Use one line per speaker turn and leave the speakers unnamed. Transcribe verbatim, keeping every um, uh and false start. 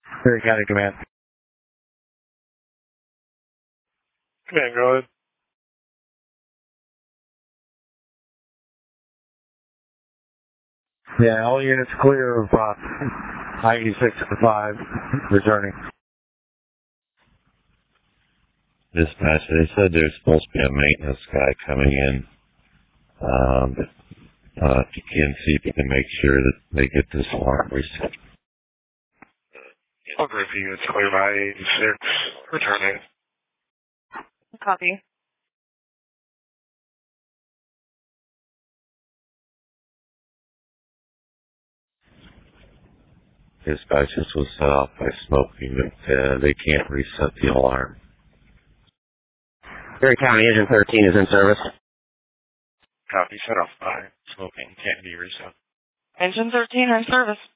Perry County Command.
Command, go ahead.
Yeah, all units clear of uh, ninety-six to five, returning.
Dispatch, they said there's supposed to be a maintenance guy coming in. Um, uh, if you can see if you can make sure that they get this alarm reset.
I'll agree for units clear by eighty-six, returning.
Copy.
Dispatch, this was set off by smoking, but uh, they can't reset the alarm.
Perry County Engine thirteen is in service.
Copy, set off by smoking, can't be reset.
Engine thirteen are in service.